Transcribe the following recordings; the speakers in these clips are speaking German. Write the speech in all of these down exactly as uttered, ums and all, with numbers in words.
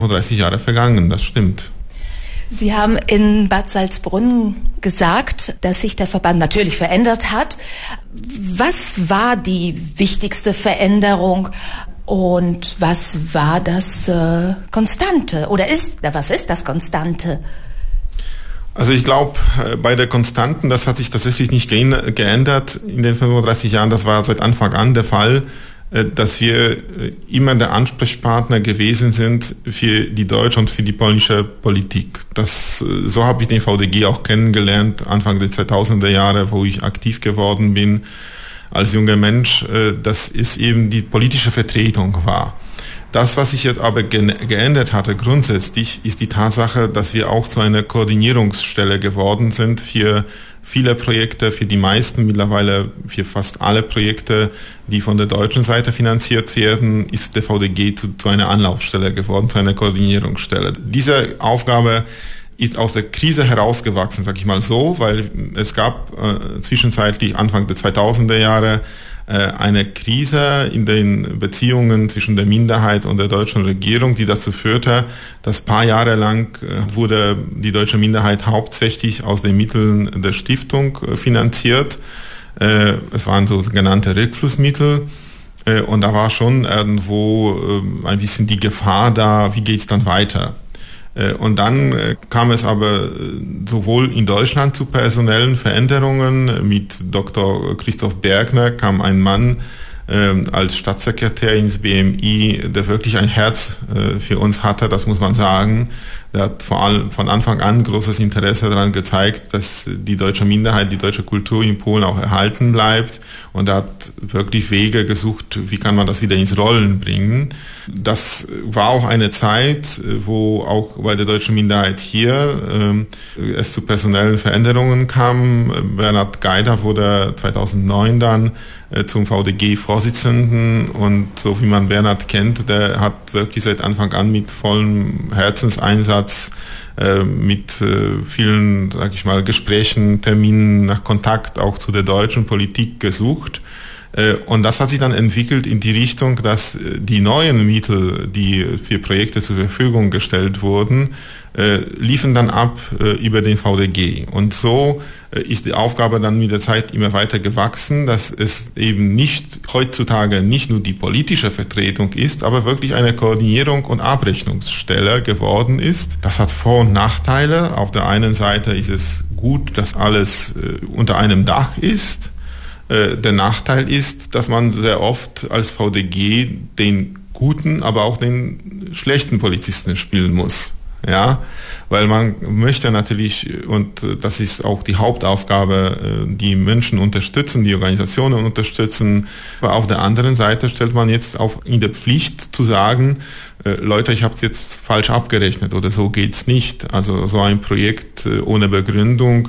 dreißig Jahre vergangen, das stimmt. Sie haben in Bad Salzbrunn gesagt, dass sich der Verband natürlich verändert hat. Was war die wichtigste Veränderung und was war das äh, Konstante? Oder ist, was ist das Konstante? Also ich glaube, bei der Konstanten, das hat sich tatsächlich nicht geändert in den fünfunddreißig Jahren. Das war seit Anfang an der Fall, dass wir immer der Ansprechpartner gewesen sind für die deutsche und für die polnische Politik. Das, so habe ich den V D G auch kennengelernt, Anfang der zweitausender Jahre, wo ich aktiv geworden bin als junger Mensch, dass es eben die politische Vertretung war. Das, was sich jetzt aber geändert hatte grundsätzlich, ist die Tatsache, dass wir auch zu einer Koordinierungsstelle geworden sind für viele Projekte, für die meisten, mittlerweile für fast alle Projekte, die von der deutschen Seite finanziert werden, ist der V D G zu, zu einer Anlaufstelle geworden, zu einer Koordinierungsstelle. Diese Aufgabe ist aus der Krise herausgewachsen, sag ich mal so, weil es gab äh, zwischenzeitlich Anfang der zweitausender Jahre eine Krise in den Beziehungen zwischen der Minderheit und der deutschen Regierung, die dazu führte, dass ein paar Jahre lang wurde die deutsche Minderheit hauptsächlich aus den Mitteln der Stiftung finanziert. Es waren so sogenannte Rückflussmittel. Und da war schon irgendwo ein bisschen die Gefahr da, wie geht's dann weiter? Und dann kam es aber sowohl in Deutschland zu personellen Veränderungen. Mit Doktor Christoph Bergner kam ein Mann äh, als Staatssekretär ins B M I, der wirklich ein Herz äh, für uns hatte, das muss man sagen. Der hat vor allem von Anfang an großes Interesse daran gezeigt, dass die deutsche Minderheit, die deutsche Kultur in Polen auch erhalten bleibt. Und er hat wirklich Wege gesucht, wie kann man das wieder ins Rollen bringen. Das war auch eine Zeit, wo auch bei der deutschen Minderheit hier äh, es zu personellen Veränderungen kam. Bernhard Geider wurde zweitausendneun dann äh, zum V D G-Vorsitzenden und so wie man Bernhard kennt, der hat wirklich seit Anfang an mit vollem Herzenseinsatz äh, mit äh, vielen, sag ich mal, Gesprächen, Terminen nach Kontakt auch zu der deutschen Politik gesucht. Äh, und das hat sich dann entwickelt in die Richtung, dass äh, die neuen Mittel, die für Projekte zur Verfügung gestellt wurden, äh, liefen dann ab äh, über den V D G. Und so äh, ist die Aufgabe dann mit der Zeit immer weiter gewachsen, dass es eben nicht heutzutage nicht nur die politische Vertretung ist, aber wirklich eine Koordinierung und Abrechnungsstelle geworden ist. Das hat Vor- und Nachteile. Auf der einen Seite ist es gut, dass alles äh, unter einem Dach ist. Äh, der Nachteil ist, dass man sehr oft als V D G den guten, aber auch den schlechten Polizisten spielen muss. Ja, weil man möchte natürlich, und das ist auch die Hauptaufgabe, die Menschen unterstützen, die Organisationen unterstützen. Aber auf der anderen Seite stellt man jetzt auch in der Pflicht zu sagen, Leute, ich habe es jetzt falsch abgerechnet oder so geht's nicht. Also so ein Projekt ohne Begründung,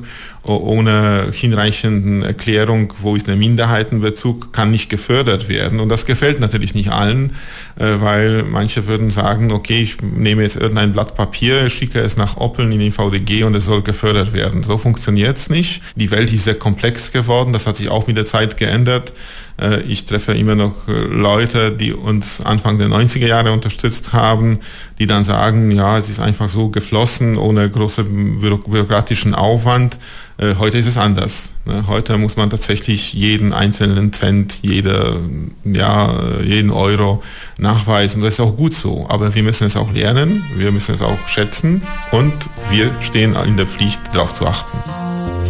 ohne hinreichenden Erklärung, wo ist der Minderheitenbezug, kann nicht gefördert werden. Und das gefällt natürlich nicht allen, weil manche würden sagen, okay, ich nehme jetzt irgendein Blatt Papier, schicke es nach Oppeln in den V D G und es soll gefördert werden. So funktioniert's nicht. Die Welt ist sehr komplex geworden, das hat sich auch mit der Zeit geändert. Ich treffe immer noch Leute, die uns Anfang der neunziger Jahre unterstützt haben, die dann sagen, ja, es ist einfach so geflossen, ohne großen bürokratischen Aufwand. Heute ist es anders. Heute muss man tatsächlich jeden einzelnen Cent, jede, ja, jeden Euro nachweisen. Das ist auch gut so. Aber wir müssen es auch lernen, wir müssen es auch schätzen und wir stehen in der Pflicht, darauf zu achten.